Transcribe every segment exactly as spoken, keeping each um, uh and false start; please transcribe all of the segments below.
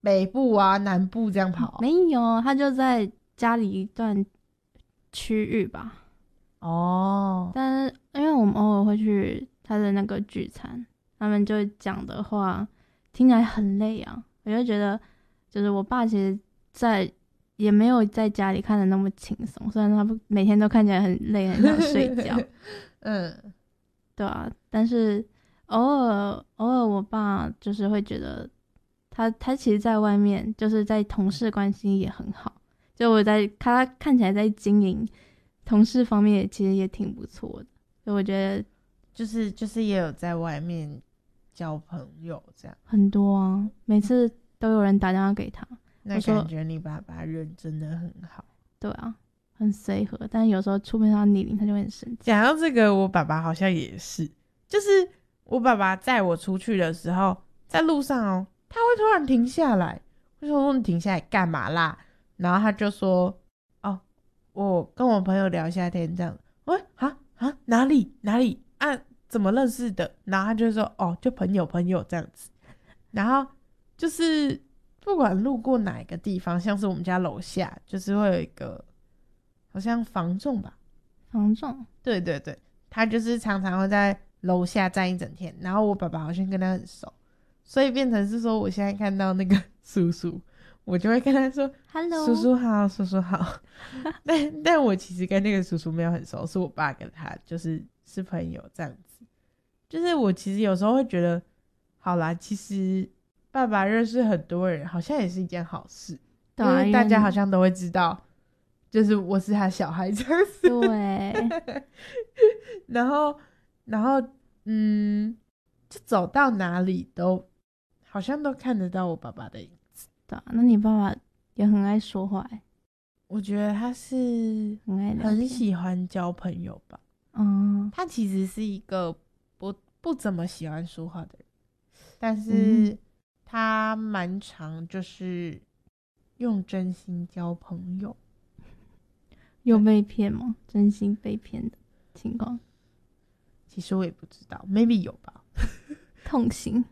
北部啊南部这样跑？ 没有，他就在家里一段区域吧。 哦， 但是因为我们偶尔会去他的那个聚餐，他们就讲的话听起来很累啊，我就觉得就是我爸其实在也没有在家里看的那么轻松，虽然他每天都看起来很累很想睡觉嗯， 对啊，但是偶尔偶尔我爸就是会觉得他他其实在外面就是在同事关系也很好，就我在他看起来在经营同事方面也其实也挺不错的，所以我觉得就是就是也有在外面交朋友这样。 很多啊，每次都有人打电话给他。 那感觉你爸爸人真的很好。 对啊，很随和，但是有时候触碰到逆鳞他就会很生气。 讲到这个，我爸爸好像也是，就是我爸爸载我出去的时候，在路上哦，他会突然停下来，我说你停下来干嘛啦？然后他就说，哦，我跟我朋友聊一下天这样。喂，啊啊，哪里哪里啊？怎么认识的？然后他就说，哦，就朋友朋友这样子。然后就是不管路过哪一个地方，像是我们家楼下，就是会有一个好像房仲吧， 房仲， 对对对，他就是常常会在楼下站一整天，然后我爸爸好像跟他很熟，所以变成是说我现在看到那个叔叔，我就会跟他说 Hello 叔叔好，叔叔好。但但我其实跟那个叔叔没有很熟，是我爸跟他就是是朋友这样子。就是我其实有时候会觉得，好啦，其实爸爸认识很多人，好像也是一件好事， 对啊， 因为大家好像都会知道，就是我是他小孩这样子。 对， 然后，然后，嗯，就走到哪里都好像都看得到我爸爸的影子。 对啊，那你爸爸也很爱说话欸， 我觉得他是很爱聊天， 很喜欢交朋友吧。 嗯， 他其实是一个不不怎么喜欢说话的人，但是他蛮常就是用真心交朋友。 有被骗吗？真心被骗的情况， 其实我也不知道 ，maybe 有吧。 痛心。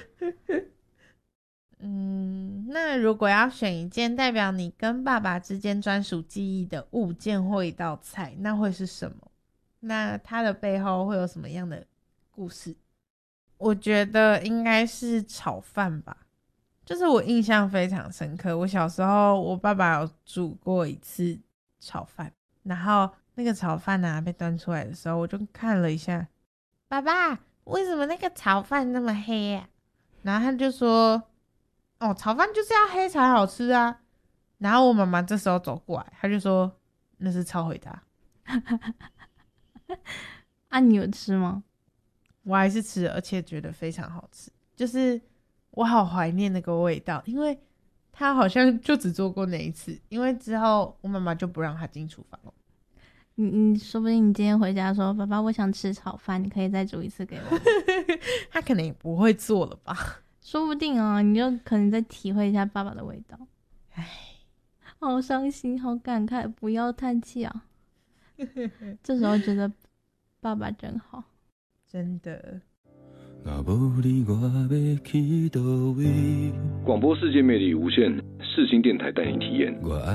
嗯，那如果要选一件代表你跟爸爸之间专属记忆的物件或一道菜，那会是什么？那它的背后会有什么样的故事？我觉得应该是炒饭吧，就是我印象非常深刻。我小时候我爸爸有煮过一次炒饭，然后那个炒饭啊被端出来的时候，我就看了一下，爸爸为什么那个炒饭那么黑啊？然后他就说，哦，炒饭就是要黑才好吃啊。然后我妈妈这时候走过来，她就说那是超回答。 啊，你有吃吗？ 我还是吃了，而且觉得非常好吃，就是我好怀念那个味道，因为他好像就只做过那一次，因为之后我妈妈就不让他进厨房了。 你你说不定你今天回家说，爸爸我想吃炒饭，你可以再煮一次给我。 他可能也不会做了吧？ 说不定啊，你就可能再体会一下爸爸的味道。 唉， 好伤心，好感慨，不要叹气啊。这时候觉得爸爸真好， 真的。 广播世界魅力无限，世新电台带你体验。